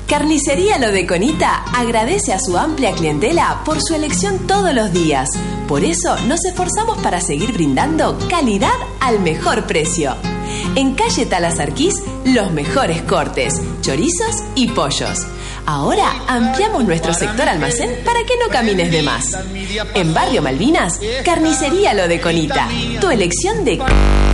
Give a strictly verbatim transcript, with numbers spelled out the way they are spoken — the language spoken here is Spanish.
Carnicería Lo de Conita agradece a su amplia clientela por su elección todos los días. Por eso nos esforzamos para seguir brindando calidad al mejor precio. En calle Talasarquís, los mejores cortes, chorizos y pollos. Ahora ampliamos nuestro sector almacén para que no camines de más. En Barrio Malvinas, Carnicería Lo de Conita. Tu elección de...